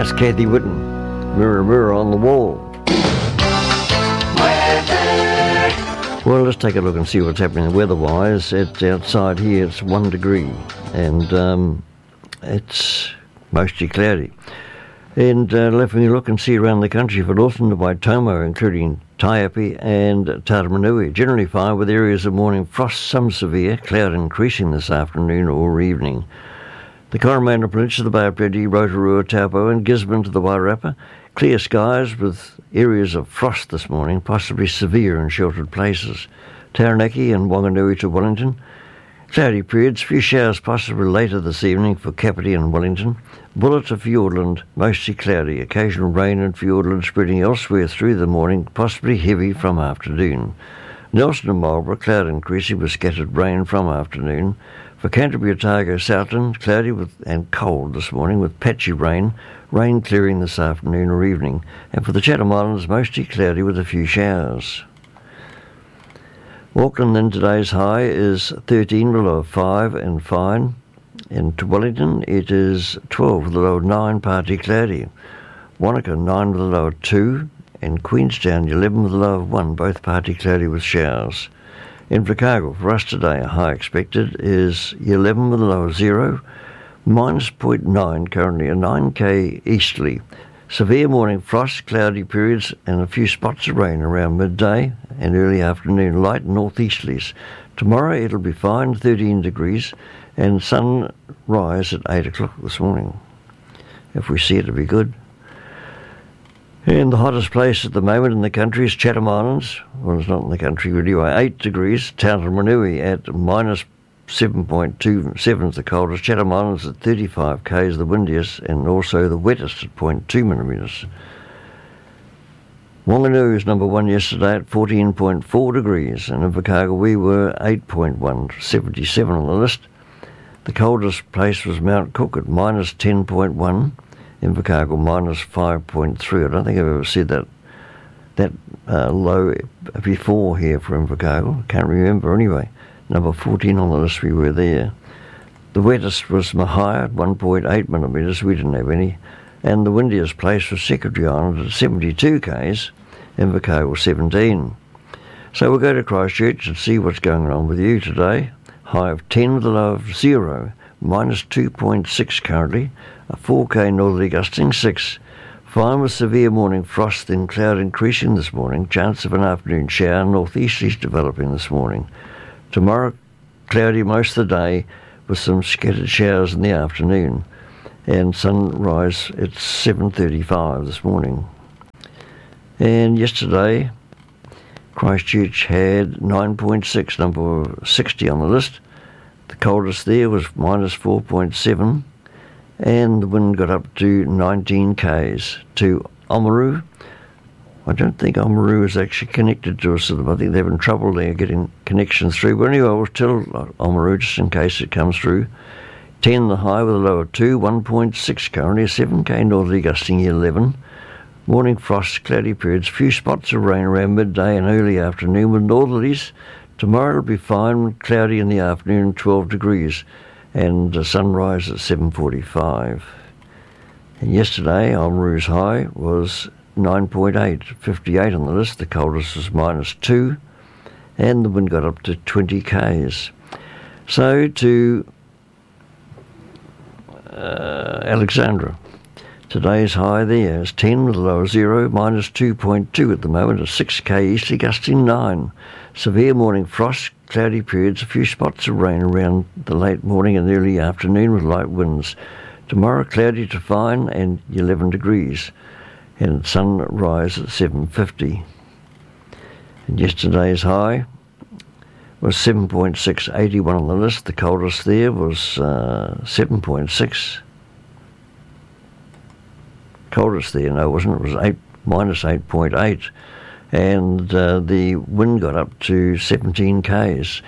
That's Kathy Whitten. Mirror, mirror on the wall. Well, let's take a look and see what's happening weather-wise. It's outside here, it's 1 degree, and it's mostly cloudy. And let me look and see around the country for northern to Waitomo, including Taiapi and Taramanui. Generally fine with areas of morning frost, some severe, cloud increasing this afternoon or evening. The Coromandel Peninsula, the Bay of Plenty, Rotorua, Taupo and Gisborne to the Wairarapa. Clear skies with areas of frost this morning, possibly severe in sheltered places. Taranaki and Wanganui to Wellington. Cloudy periods, few showers possibly later this evening for Kapiti and Wellington. Bulla to Fiordland, mostly cloudy. Occasional rain in Fiordland spreading elsewhere through the morning, possibly heavy from afternoon. Nelson and Marlborough, cloud increasing with scattered rain from afternoon. For Canterbury, Otago, Southland, cloudy and cold this morning with patchy rain. Rain clearing this afternoon or evening. And for the Chatham Islands, mostly cloudy with a few showers. Auckland then today's high is 13 with a low of 5 and fine. And to Wellington it is 12 with a low of 9, partly cloudy. Wanaka 9 with a low of 2 and Queenstown 11 with a low of 1, both partly cloudy with showers. In Invercargill for us today a high expected is 11 with a low of 0, minus 0.9 currently a 9k easterly. Severe morning frost, cloudy periods and a few spots of rain around midday and early afternoon, light northeasterlies. Tomorrow it'll be fine, 13 degrees, and sunrise at 8 o'clock this morning. If we see it, it'll be good. And the hottest place at the moment in the country is Chatham Islands. Well, it's not in the country, but anyway, 8 degrees. Taramanui at minus 7.27 is the coldest. Chatham Islands at 35 k's the windiest, and also the wettest at 0.2 millimetres. Wanganui is number 1 yesterday at 14.4 degrees, and in Invercargill we were 8.1, 77 on the list. The coldest place was Mount Cook at minus 10.1, Invercargill minus 5.3. I don't think I've ever said that low before here for Invercargill. Can't remember anyway. Number 14 on the list we were there. The wettest was Mahia at 1.8 millimetres, we didn't have any. And the windiest place was Secretary Island at 72 k's, Invercargill 17. So we'll go to Christchurch and see what's going on with you today. High of 10 with a low of 0, minus 2.6 currently, a 4k northerly gusting 6. Fine with severe morning frost, then cloud increasing this morning, chance of an afternoon shower, northeasterlies developing this morning. Tomorrow, cloudy most of the day with some scattered showers in the afternoon. And sunrise at 7:35 this morning. And yesterday, Christchurch had 9.6, number 60 on the list. The coldest there was minus 4.7, and the wind got up to 19 k's. To Oamaru, I don't think Oamaru is actually connected to us. I think they're having trouble there getting connections through. But anyway, I'll tell Oamaru just in case it comes through. 10 the high with a low of 2, 1.6 currently, 7k northerly gusting 11. Morning frost, cloudy periods, few spots of rain around midday and early afternoon with northerlies. Tomorrow it'll be fine, cloudy in the afternoon, 12 degrees, and sunrise at 7:45. And yesterday, Oamaru's high was 9.8, 58 on the list. The coldest was minus 2, and the wind got up to 20 k's. So to Alexandra. Today's high there is 10 with a low of 0, minus 2.2 at the moment, a 6k easterly gusting 9. Severe morning frost, cloudy periods, a few spots of rain around the late morning and early afternoon with light winds. Tomorrow cloudy to fine and 11 degrees, and sunrise at 7:50. And yesterday's high was 7.6, 81 on the list. The coldest there was 7.6. Coldest there, no, wasn't it? It was minus 8.8. And the wind got up to 17 k's.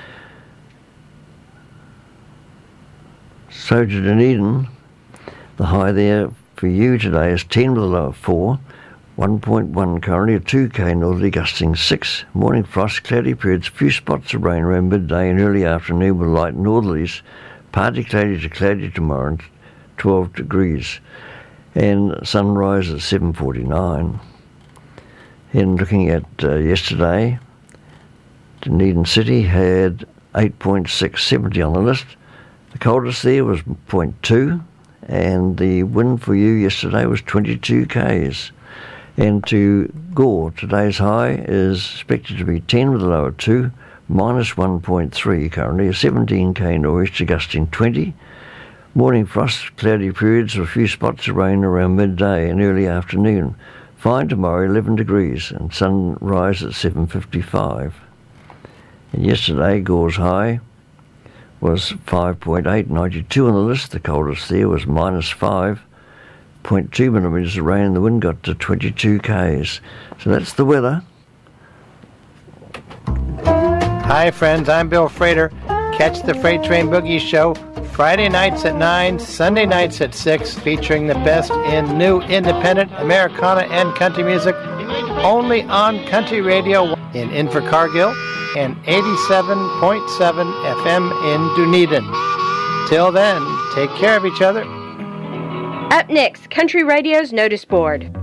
So to Dunedin, the high there for you today is 10 with a low of 4. 1.1 currently, a 2k northerly gusting 6. Morning frost, cloudy periods, few spots of rain around midday and early afternoon with light northerlies. Partly cloudy to cloudy tomorrow, 12 degrees. and sunrise at 7:49. And looking at yesterday, Dunedin City had 8.670 on the list. The coldest there was 0.2, and the wind for you yesterday was 22 k's. And to Gore, today's high is expected to be 10 with a low of 2, minus 1.3 currently, a 17 k nor'easter gusting 20. Morning frost, cloudy periods with a few spots of rain around midday and early afternoon. Fine tomorrow, 11 degrees, and sunrise at 7:55. And yesterday, Gore's high was 5.8, 92 on the list. The coldest there was minus 5.2 millimetres of rain, and the wind got to 22 k's. So that's the weather. Hi friends, I'm Bill Frater. Catch the Freight Train Boogie Show Friday nights at 9, Sunday nights at 6, featuring the best in new independent Americana and country music, only on Country Radio in Invercargill and 87.7 FM in Dunedin. Till then, take care of each other. Up next, Country Radio's Notice Board.